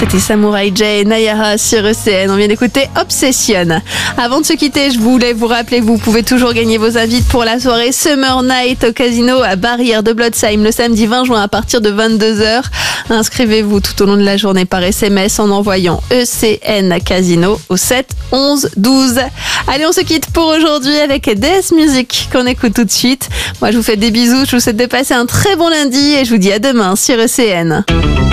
C'était Samurai J et Nayara sur ECN. On vient d'écouter Obsession. Avant de se quitter, je voulais vous rappeler que vous pouvez toujours gagner vos invites pour la soirée Summer Night au casino à Barrière de Blotzheim le samedi 20 juin à partir de 22h. Inscrivez-vous tout au long de la journée par SMS en envoyant ECN Casino au 7 11 12. Allez, on se quitte pour aujourd'hui avec DS Music qu'on écoute tout de suite. Moi, je vous fais des bisous. Je vous souhaite de passer un très bon lundi et je vous dis à demain sur ECN.